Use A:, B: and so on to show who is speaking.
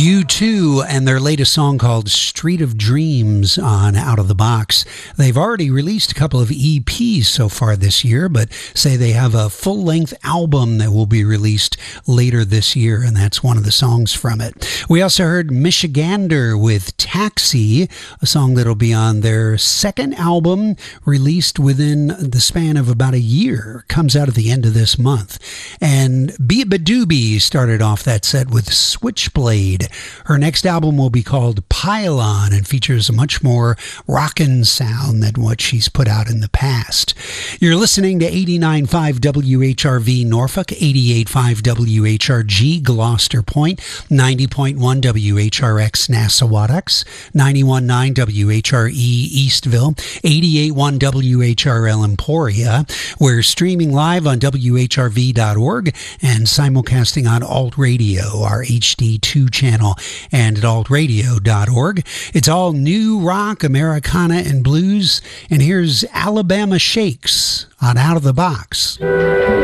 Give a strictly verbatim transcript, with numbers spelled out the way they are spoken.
A: U two and their latest song called Street of Dreams on Out of the Box. They've already released a couple of E Ps so far this year, but say they have a full-length album that will be released later this year, and that's one of the songs from it. We also heard Michigander with Taxi, a song that'll be on their second album, released within the span of about a year. Comes out at the end of this month. And Beabadoobie started off that set with Switchblade. Her next album will be called Pylon and features a much more rockin' sound than what she's put out in the past. You're listening to eighty-nine point five W H R V Norfolk, eighty-eight point five W H R G Gloucester Point, ninety point one W H R X Nassawadox, ninety-one point nine W H R E Eastville, eighty-eight point one W H R L Emporia. We're streaming live on W H R V dot org and simulcasting on Alt Radio, our H D two channel, and at alt radio dot org. It's all new rock, Americana, and blues. And here's Alabama Shakes on Out of the Box.